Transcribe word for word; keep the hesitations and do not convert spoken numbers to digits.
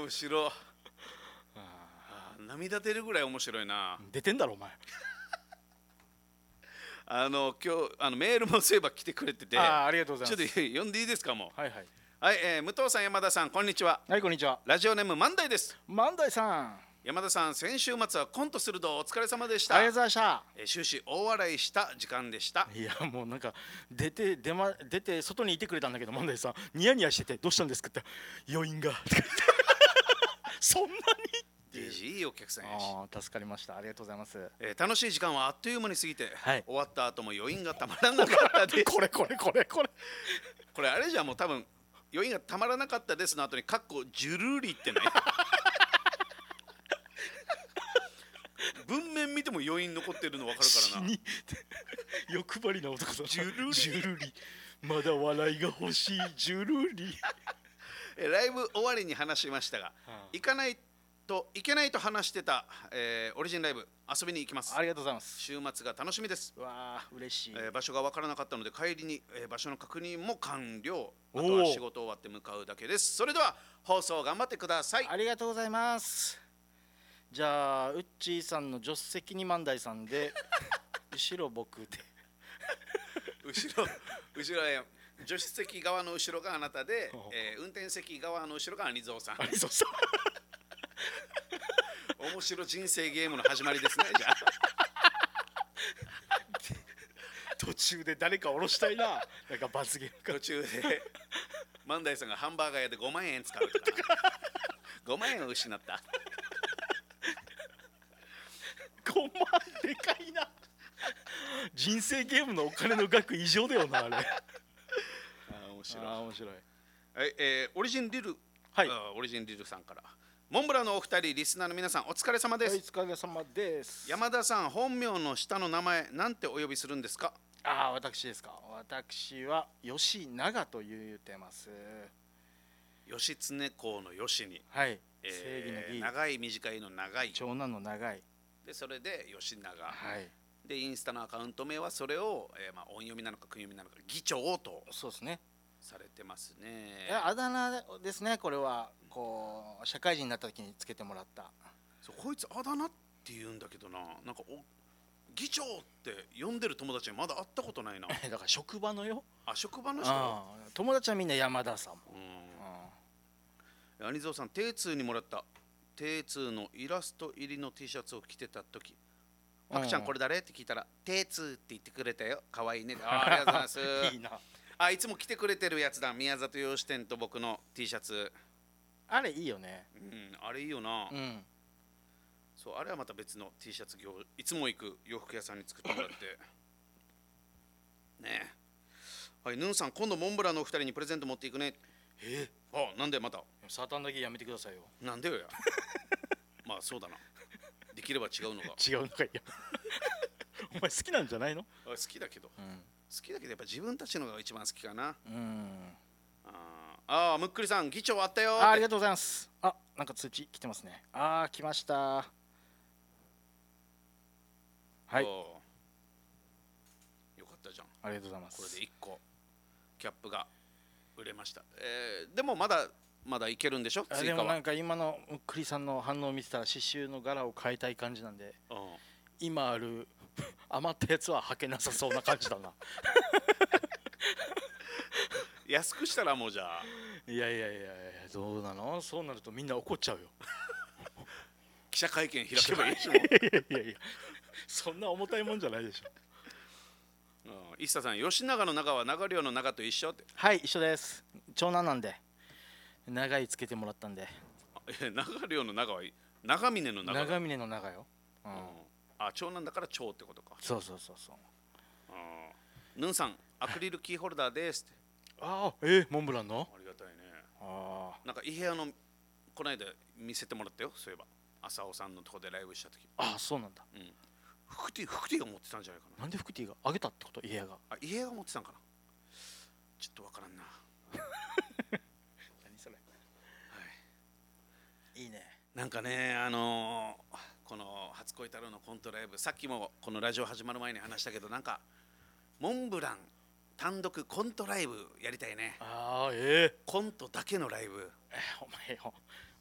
面白い。あ涙出るぐらい面白いな。 出てんだろお前。 あの今日あのメールもそういえば来てくれてて、 あありがとうございます。 ちょっと読んでいいですかもう。 はいはいはい、えー、武藤さん、山田さん、こんにちは。 はい、こんにちは。 ラジオネーム万代です。 万代さん、 山田さん、先週末はコントするどお疲れ様でした。 ありがとうございました。 えー終始大笑いした時間でした。 いやもうなんか出て出ま出て外にいてくれたんだけど、万代さんニヤニヤしてて、どうしたんですかって余韻がとか言ってそんなにデージいいお客さんやし、 ああ助かりました。ありがとうございます。 えー楽しい時間はあっという間に過ぎて、 はい終わった後も余韻がたまらなかったです。 これこれこれこれこれあれじゃん、もう多分余韻がたまらなかったですの後にカッコジュルリってない文面見ても余韻残ってるの分かるからな。 死に欲張りな男だ。 ジュルリジュルリまだ笑いが欲しいジュルリえーライブ終わりに話しましたが、 はあ行かないといけないと話してた、えーオリジンライブ遊びに行きます。 ありがとうございます。 週末が楽しみです。 うわあ嬉しい。 えー場所が分からなかったので帰りに、えー場所の確認も完了。あおーとは仕事終わって向かうだけです。それでは放送頑張ってください。 ありがとうございます。じゃあウッチーさんの助手席に万代さんで後ろ僕で後ろ後ろへ助手席側の後ろがあなたでほう、 えー運転席側の後ろが兄蔵さん。 ありそうそう面白人生ゲームの始まりですね。じゃあ途中で誰か降ろしたいな。なんか罰ゲームか途中で万代さんがハンバーガー屋でごまん円使うとかごまん円を失った。 ごまんでかいな。人生ゲームのお金の額異常だよなあれ。 あー面白い。 あー面白い。 はい、えーオリジンリル、 はいあーオリジンリルさんから、モンブランのお二人、リスナーの皆さんお疲れ様です。 はい、お疲れ様です。 山田さん、本名の下の名前なんてお呼びするんですか？ ああ私ですか。私は吉永と言ってます。 義経公の義に、 はい、 えー正義の義、 長い短いの長い長男の長い。 で、それで義永、 はいでインスタのアカウント名はそれを、えーまあ、音読みなのか訓読みなのか議長とそうですね。 されてますね。 いやあだ名ですね。これはこう社会人になった時につけてもらった。 そうこいつあだ名って言うんだけどな、なんかお議長って呼んでる友達はまだ会ったことないな。 だから職場のよ。 あ、職場の人。 ああ友達はみんな山田さんも。 うん。兄蔵さん、テイツーにもらったテイツーのイラスト入りの T シャツを着てた時、パクちゃんこれ誰って聞いたら、テイツーって言ってくれたよ。かわいいね。あ、ありがとうございますいいな。 あ、いつも着てくれてるやつだ。宮里洋志店と僕の T シャツ。 あれいいよね。 うん、あれいいよな。 うん。 そう、あれはまた別の T シャツ業、いつも行く洋服屋さんに作ってもらってねえ。はい、ヌンさん、今度モンブランのお二人にプレゼント持っていくね。 えあ、なんでまたサタンだけやめてくださいよ。 なんでよやまあそうだな、できれば違うのが違うのかいや。お前好きなんじゃないの？ あ好きだけど、 う好きだけどやっぱ自分たちのが一番好きかな。 ん。うん。 ああー、むっくりさん、議長あったよあ、ありって。 がとうございます。あ、なんか通知来てますね。あー来ました。はい。 おーよかったじゃん。 ありがとうございまこれす。 でいっこキャップが売れました。えーでもまだまだいけるんでしょ、 あ追加は。 でもなんか今のむっくりさんの反応を見てたら刺繍の柄を変えたい感じなんで、 うん、 今ある余ったやつは履けなさそうな感じだな。 安くしたらもうじゃあいやいやいやいやどうなの？そうなるとみんな怒っちゃうよ。 記者会見開けばいいでしょ。 いやいやいやそんな重たいもんじゃないでしょ。 うん、一茶さん、吉永の長は長良の長と一緒って。 はい一緒です。長男なんで長いつけてもらったんで。 あえ長良の長は長峰の長だ。 長峰の長よ。うん。 うん、あ、長男だから長ってことか。 そうそうそうそう。 うん、ヌンさん、アクリルキーホルダーですって。 ああえー、モンブランの？ ありがたいね。 あなんかい部屋のこの間見せてもらったよ、そういえば浅尾さんのとこでライブした時。 ああそうなんだ。 うん、フクティフクティが持ってたんじゃないかな。 なんでフクティがあげたってこと？家が。 あ、家が持ってたんかな。ちょっとわからんな。 何それ。 はい。 いいね。 なんかね、あのーこの初恋太郎のコントライブ、さっきもこのラジオ始まる前に話したけど、なんかモンブラン単独コントライブやりたいね。 ああええコントだけのライブ。 えーお前よ